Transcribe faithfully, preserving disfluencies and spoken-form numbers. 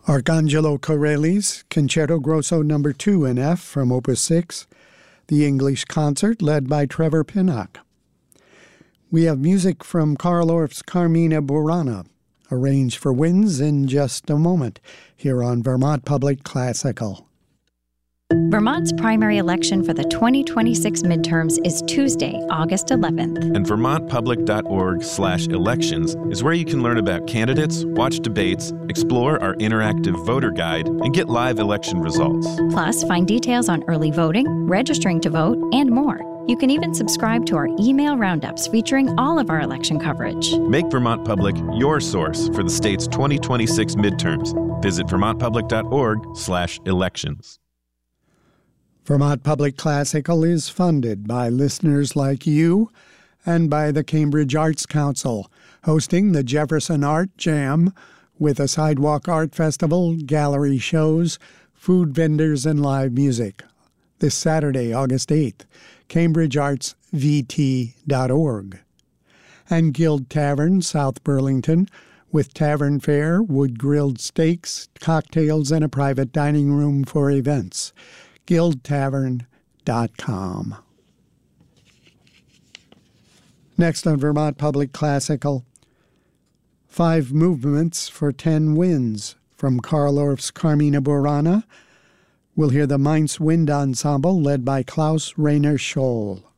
Arcangelo Corelli's Concerto Grosso number two in F from Opus six, the English Concert led by Trevor Pinnock. We have music from Carl Orff's Carmina Burana, arranged for winds in just a moment, here on Vermont Public Classical. Vermont's primary election for the twenty twenty-six midterms is Tuesday, August eleventh. And vermontpublic.org slash elections is where you can learn about candidates, watch debates, explore our interactive voter guide, and get live election results. Plus, find details on early voting, registering to vote, and more. You can even subscribe to our email roundups featuring all of our election coverage. Make Vermont Public your source for the state's twenty twenty-six midterms. Visit vermontpublic.org slash elections. Vermont Public Classical is funded by listeners like you and by the Cambridge Arts Council, hosting the Jefferson Art Jam with a sidewalk art festival, gallery shows, food vendors, and live music. This Saturday, August eighth, cambridge arts v t dot org. And Guild Tavern, South Burlington, with tavern fare, wood-grilled steaks, cocktails, and a private dining room for events. guild tavern dot com. Next on Vermont Public Classical, Five Movements for Ten Winds from Carl Orff's Carmina Burana. We'll hear the Mainz Wind Ensemble led by Klaus Rainer Scholl.